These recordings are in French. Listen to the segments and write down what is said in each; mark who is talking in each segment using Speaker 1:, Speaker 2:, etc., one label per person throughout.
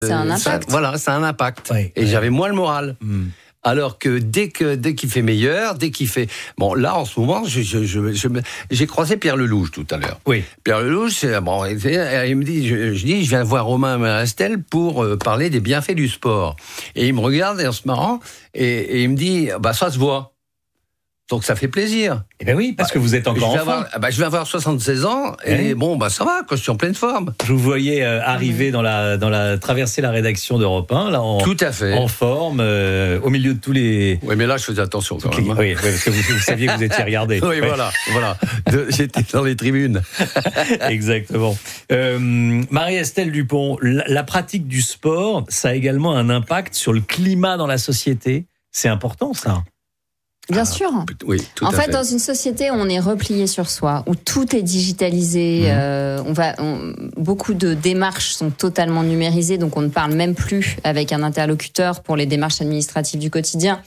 Speaker 1: C'est un impact.
Speaker 2: Voilà, c'est un impact.
Speaker 3: Oui.
Speaker 2: Et j'avais moins le moral. Alors que dès qu'il fait meilleur, dès qu'il fait... Bon, là, en ce moment, j'ai croisé Pierre Lelouch tout à l'heure.
Speaker 3: Oui.
Speaker 2: Pierre Lelouch, il me dit, je viens voir Romain Marestel pour parler des bienfaits du sport. Et il me regarde, et en se marrant, et il me dit, ça se voit. Donc ça fait plaisir.
Speaker 3: Eh ben oui, parce que vous êtes encore enfant.
Speaker 2: Je vais avoir 76 ans, et ça va, je suis en pleine forme.
Speaker 3: Je vous voyais arriver traverser la rédaction d'Europe 1, là,
Speaker 2: tout à fait.
Speaker 3: En forme, au milieu de tous les...
Speaker 2: Oui, mais là, je faisais attention quand même.
Speaker 3: Oui, parce que vous saviez que vous étiez regardé.
Speaker 2: Oui, voilà. J'étais dans les tribunes.
Speaker 3: Exactement. Marie-Estelle Dupont, la pratique du sport, ça a également un impact sur le climat dans la société. C'est important, ça.
Speaker 1: Bien sûr.
Speaker 2: Oui, tout
Speaker 1: en
Speaker 2: à fait.
Speaker 1: Dans une société où on est replié sur soi, où tout est digitalisé, beaucoup de démarches sont totalement numérisées, donc on ne parle même plus avec un interlocuteur pour les démarches administratives du quotidien.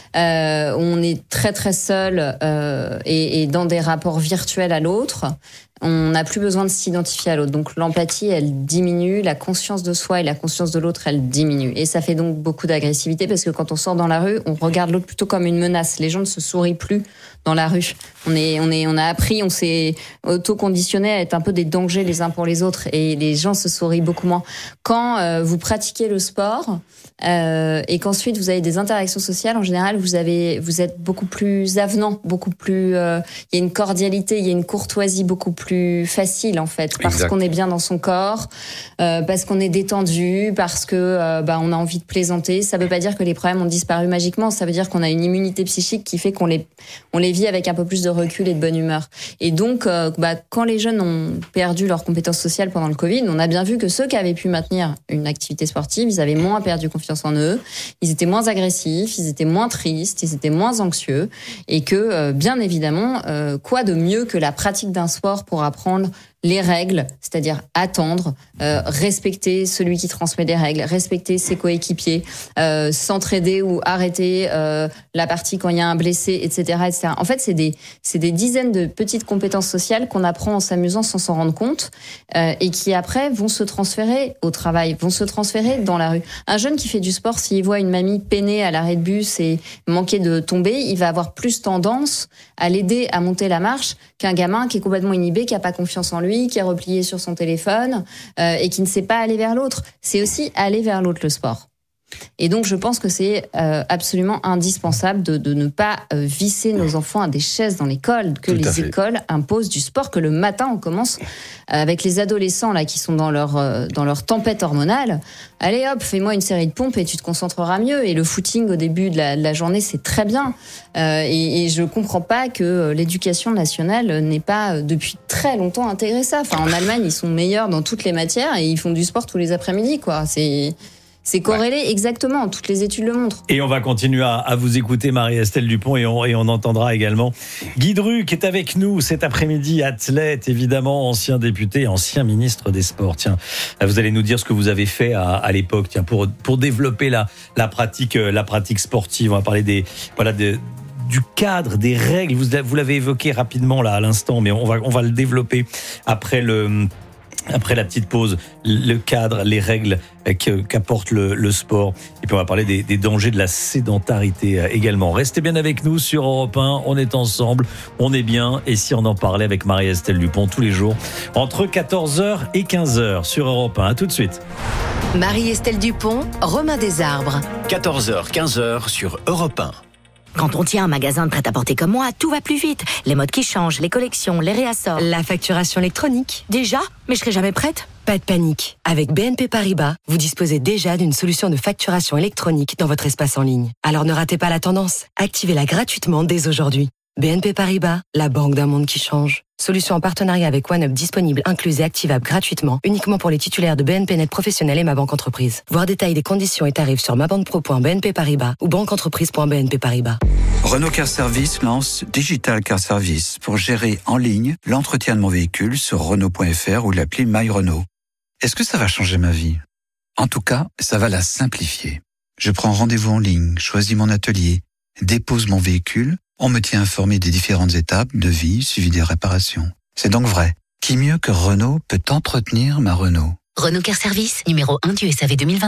Speaker 1: On est très très seul et dans des rapports virtuels à l'autre. On n'a plus besoin de s'identifier à l'autre. Donc l'empathie, elle diminue, la conscience de soi et la conscience de l'autre, elle diminue. Et ça fait donc beaucoup d'agressivité parce que quand on sort dans la rue, on regarde l'autre plutôt comme une menace. Les gens ne se sourient plus dans la rue. On a appris, on s'est auto-conditionné à être un peu des dangers les uns pour les autres et les gens se sourient beaucoup moins. Quand vous pratiquez le sport et qu'ensuite vous avez des interactions sociales, en général, vous êtes beaucoup plus avenant, beaucoup plus... il y a une cordialité, il y a une courtoisie beaucoup plus facile en fait, parce qu'on est bien dans son corps, parce qu'on est détendu, parce que on a envie de plaisanter. Ça veut pas dire que les problèmes ont disparu magiquement, ça veut dire qu'on a une immunité psychique qui fait qu'on les vit avec un peu plus de recul et de bonne humeur. Et donc quand les jeunes ont perdu leurs compétences sociales pendant le Covid, on a bien vu que ceux qui avaient pu maintenir une activité sportive, ils avaient moins perdu confiance en eux, ils étaient moins agressifs, ils étaient moins tristes, ils étaient moins anxieux, et que bien évidemment, quoi de mieux que la pratique d'un sport pour apprendre les règles, c'est-à-dire attendre, respecter celui qui transmet les règles, respecter ses coéquipiers, s'entraider ou arrêter la partie quand il y a un blessé, etc., etc. En fait, c'est des dizaines de petites compétences sociales qu'on apprend en s'amusant sans s'en rendre compte et qui après vont se transférer au travail, vont se transférer dans la rue. Un jeune qui fait du sport, s'il voit une mamie peiner à l'arrêt de bus et manquer de tomber, il va avoir plus tendance à l'aider à monter la marche qu'un gamin qui est complètement inhibé, qui a pas confiance en lui, qui est replié sur son téléphone et qui ne sait pas aller vers l'autre. C'est aussi aller vers l'autre, le sport. Et donc, je pense que c'est absolument indispensable de ne pas visser nos enfants à des chaises dans l'école, que les écoles imposent du sport, que le matin, on commence avec les adolescents là qui sont dans leur tempête hormonale. Allez hop, fais-moi une série de pompes et tu te concentreras mieux. Et le footing au début de la journée, c'est très bien. Et je comprends pas que l'éducation nationale n'ait pas depuis très longtemps intégré ça. Enfin, en Allemagne, ils sont meilleurs dans toutes les matières et ils font du sport tous les après-midi, quoi. C'est corrélé exactement, toutes les études le montrent.
Speaker 3: Et on va continuer à vous écouter, Marie-Estelle Dupont, et on entendra également Guy Dru, qui est avec nous cet après-midi, athlète, évidemment, ancien député, ancien ministre des Sports. Tiens, vous allez nous dire ce que vous avez fait à l'époque, tiens, pour développer la pratique sportive. On va parler du cadre, des règles. Vous l'avez évoqué rapidement là à l'instant, mais on va le développer après la petite pause, le cadre, les règles qu'apporte le sport. Et puis on va parler des dangers de la sédentarité également. Restez bien avec nous sur Europe 1, on est ensemble, on est bien. Et si on en parlait avec Marie-Estelle Dupont tous les jours, entre 14h et 15h sur Europe 1. À tout de suite.
Speaker 4: Marie-Estelle Dupont, Romain Desarbres.
Speaker 5: 14h, 15h sur Europe 1.
Speaker 6: Quand on tient un magasin de prêt-à-porter comme moi, tout va plus vite. Les modes qui changent, les collections, les réassorts.
Speaker 4: La facturation électronique.
Speaker 6: Déjà ? Mais je serai jamais prête.
Speaker 4: Pas de panique. Avec BNP Paribas, vous disposez déjà d'une solution de facturation électronique dans votre espace en ligne. Alors ne ratez pas la tendance. Activez-la gratuitement dès aujourd'hui. BNP Paribas, la banque d'un monde qui change. Solution en partenariat avec OneUp disponible, incluse et activable gratuitement, uniquement pour les titulaires de BNP Net Professionnel et Ma Banque Entreprise. Voir détails des conditions et tarifs sur mabanquepro.bnp Paribas ou banqueentreprise.bnp Paribas.
Speaker 7: Renault Car Service lance Digital Car Service pour gérer en ligne l'entretien de mon véhicule sur Renault.fr ou l'appli My Renault. Est-ce que ça va changer ma vie ? En tout cas, ça va la simplifier. Je prends rendez-vous en ligne, choisis mon atelier, dépose mon véhicule. On me tient informé des différentes étapes de vie suivies des réparations. C'est donc vrai. Qui mieux que Renault peut entretenir ma Renault ?
Speaker 8: Renault Care Service, numéro 1 du SAV 2023.